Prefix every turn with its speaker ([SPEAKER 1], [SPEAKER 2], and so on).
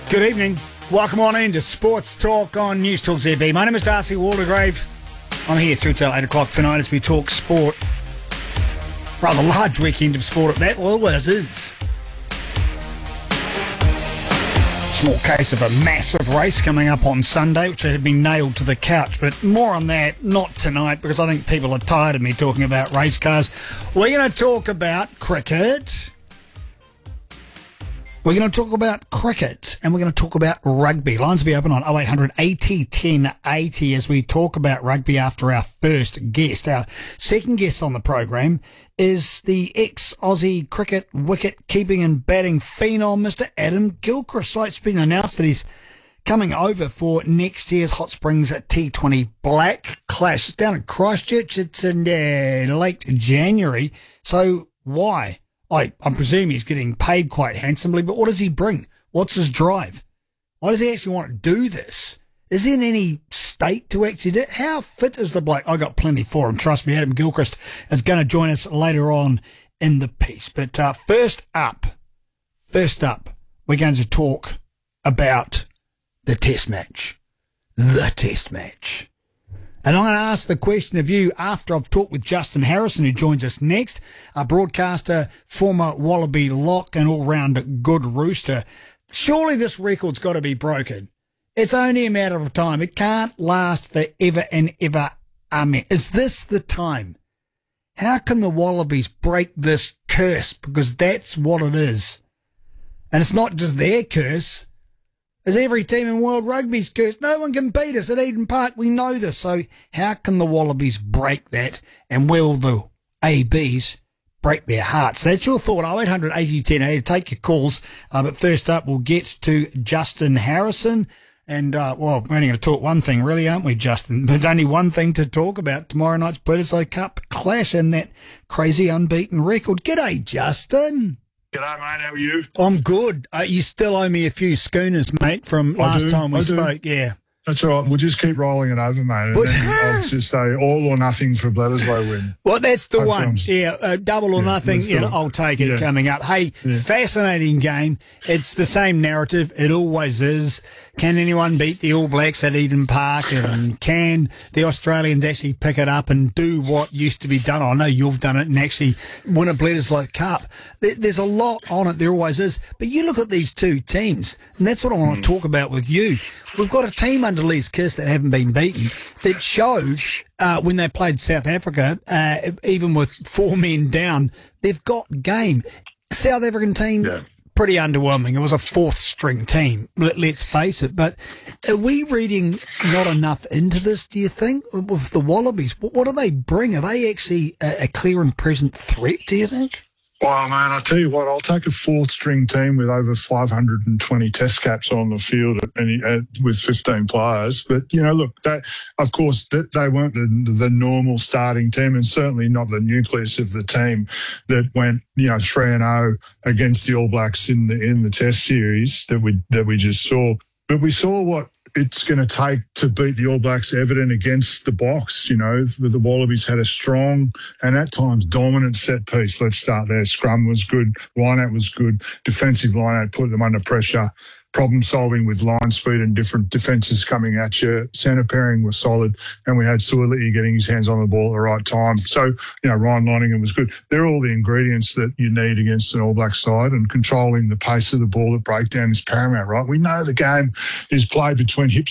[SPEAKER 1] Good evening. Welcome on into Sports Talk on News Talk ZB. My name is Darcy Waldegrave. I'm here through till 8 o'clock tonight as we talk sport. Rather large weekend of sport at that. Well, always is. Small case of a massive race coming up on Sunday, which had been nailed to the couch. But more on that, not tonight, because I think people are tired of me talking about race cars. We're going to talk about cricket. We're going to talk about cricket and we're going to talk about rugby. Lines will be open on 0800 80 10 80 as we talk about rugby after our first guest. Our second guest on the program is the ex-Aussie cricket wicket-keeping and batting phenom, Mr. Adam Gilchrist. So it's been announced that he's coming over for next year's Hot Springs T20 Black Clash. It's down in Christchurch. It's in late January. So why? I presume he's getting paid quite handsomely, but what does he bring? What's his drive? Why does he actually want to do this? Is he in any state to actually do it? How fit is the bloke? I got plenty for him. Trust me, Adam Gilchrist is going to join us later on in the piece. But first up, we're going to talk about the test match. The test match. And I'm going to ask the question of you after I've talked with Justin Harrison, who joins us next, a broadcaster, former Wallaby lock and all-round good rooster. Surely this record's got to be broken. It's only a matter of time. It can't last forever and ever. Amen. Is this the time? How can the Wallabies break this curse? Because that's what it is. And it's not just their curse. As every team in World Rugby's cursed. No one can beat us at Eden Park. We know this. So how can the Wallabies break that? And will the ABs break their hearts? That's your thought. 0800 80 10 80. Take your calls. But first up, we'll get to Justin Harrison. And, we're only going to talk one thing, really, aren't we, Justin? There's only one thing to talk about. Tomorrow night's Bledisloe Cup clash and that crazy unbeaten record. G'day, Justin.
[SPEAKER 2] G'day, mate. How are you?
[SPEAKER 1] I'm good. You still owe me a few schooners, mate, from last time we spoke. Yeah.
[SPEAKER 2] That's all right. We'll just keep rolling it over, mate. And then I'll just say all or nothing for Bledisloe win.
[SPEAKER 1] Well, that's the one. Yeah, double or nothing. I'll take it coming up. Hey, fascinating game. It's the same narrative. It always is. Can anyone beat the All Blacks at Eden Park? And can the Australians actually pick it up and do what used to be done? I know you've done it and actually win a Bledisloe Cup. There's a lot on it. There always is. But you look at these two teams, and that's what I want to talk about with you. We've got a team under Lee's Kiss that haven't been beaten that showed when they played South Africa, even with 4 men down, they've got game. South African team, pretty underwhelming. It was a fourth-string team, let's face it. But are we reading not enough into this, do you think, with the Wallabies? What do they bring? Are they actually a clear and present threat, do you think?
[SPEAKER 2] Well, man, I'll tell you what, I'll take a fourth-string team with over 520 test caps on the field with 15 players. But, look, of course, they weren't the normal starting team and certainly not the nucleus of the team that went, 3-0 against the All Blacks in the test series that we just saw. But we saw what it's going to take to beat the All Blacks evident against the box. The Wallabies had a strong and at times dominant set piece. Let's start there. Scrum was good. Line-out was good. Defensive line-out put them under pressure. Problem solving with line speed and different defences coming at you. Centre pairing was solid, and we had Suoliti getting his hands on the ball at the right time. So, Ryan Loningham was good. They're all the ingredients that you need against an All Black side, and controlling the pace of the ball at breakdown is paramount, right? We know the game is played between hips